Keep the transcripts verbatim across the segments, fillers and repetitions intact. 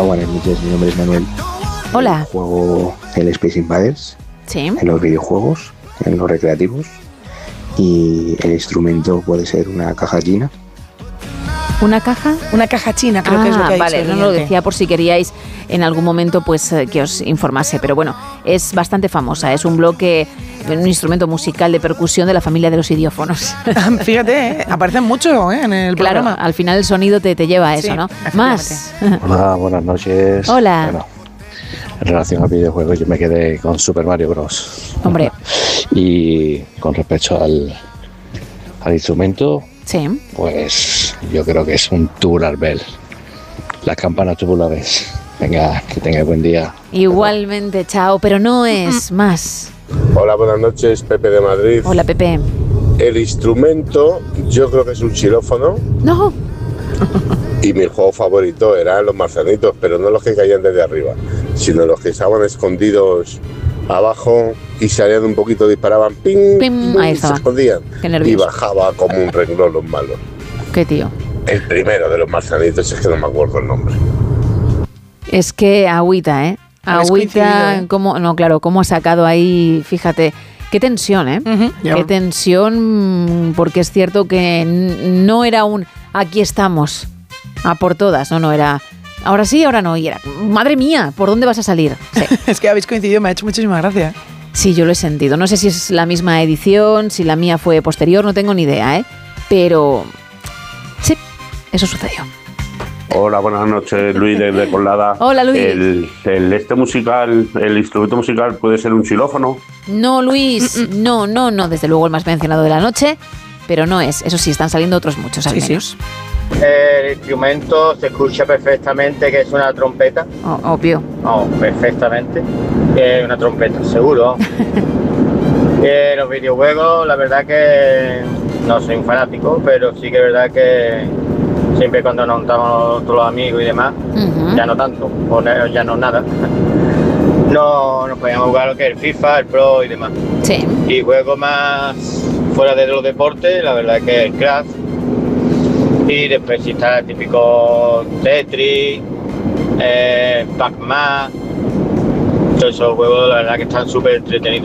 buenas noches, mi nombre es Manuel. Hola. Juego el Space Invaders. Sí. En los videojuegos, en los recreativos. Y el instrumento puede ser una caja china. ¿Una caja? Una caja china, creo ah, que es lo que ha vale, dicho no el lo oyente. decía por si queríais en algún momento pues eh, que os informase, pero bueno, es bastante famosa, es un bloque, un instrumento musical de percusión de la familia de los idiófonos. Fíjate, ¿eh? Aparecen mucho ¿eh? en el claro, programa. al final el sonido te, te lleva a eso, Sí, ¿no? Más. Hola, buenas noches. Hola. Bueno, en relación al videojuego yo me quedé con Super Mario Bros. Hombre. Y con respecto al, al instrumento, sí. pues yo creo que es un tubular bell. Las campanas tubulares. Venga, que tenga buen día. Igualmente, chao, pero no es más. Hola, buenas noches, Pepe de Madrid. Hola, Pepe. El instrumento yo creo que es un xilófono. No. Y mi juego favorito eran los marcianitos, pero no los que caían desde arriba, sino los que estaban escondidos abajo y salían un poquito, disparaban, ping, Pim, ping, ahí y se estaba. escondían. Qué Y nervioso. bajaba como un renglón los malos. ¿Qué tío? El primero de los marcianitos, es que no me acuerdo el nombre. Es que agüita, ¿eh? Habéis Agüita, coincidido, ¿eh? cómo, no, claro, cómo ha sacado ahí, fíjate, qué tensión, ¿eh? Ujú, ya. Qué tensión, porque es cierto que n- no era un aquí estamos, a por todas, no, no, era ahora sí, ahora no, y era, madre mía, ¿por dónde vas a salir? Sí. Es que habéis coincidido, me ha hecho muchísima gracia. Sí, yo lo he sentido. No sé si es la misma edición, si la mía fue posterior, no tengo ni idea, ¿eh? Pero sí, eso sucedió. Hola, buenas noches, Luis desde Colada. Hola, Luis. El, el este musical, el instrumento musical puede ser un xilófono. No, Luis, no, no, no, desde luego el más mencionado de la noche, pero no es. Eso sí, están saliendo otros muchos, al Sí, sí. menos. El instrumento se escucha perfectamente que es una trompeta. O- obvio. Oh, perfectamente. Es una trompeta, seguro. Eh, los videojuegos, la verdad que no soy un fanático, pero sí que es verdad que siempre cuando nos juntamos todos los amigos y demás, Ujú. ya no tanto, o no- ya no nada, no nos podíamos jugar lo que es el FIFA, el Pro y demás. Sí. Y juegos más fuera de los deportes, la verdad que el Craft. Y después sí está el típico Tetris, eh, Pac-Man. Todos esos juegos la verdad que están súper entretenidos.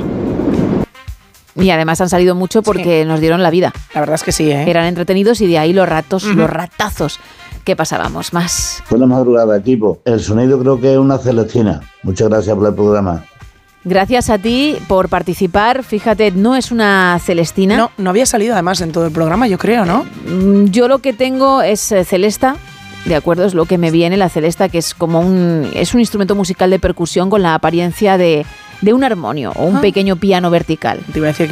Y además han salido mucho porque nos dieron la vida. La verdad es que sí, ¿eh? Eran entretenidos y de ahí los ratos, Ujú. los ratazos que pasábamos. Más. Buenas madrugadas, equipo. El sonido creo que es una celestina. Muchas gracias por el programa. Gracias a ti por participar. Fíjate, no es una celestina. No, no había salido además en todo el programa, yo creo, ¿no? Mm, Yo lo que tengo es eh, celesta. De acuerdo, es lo que me viene, la celesta, que es como un es un instrumento musical de percusión con la apariencia de, de un armonio o un Ah. pequeño piano vertical. Te iba a decir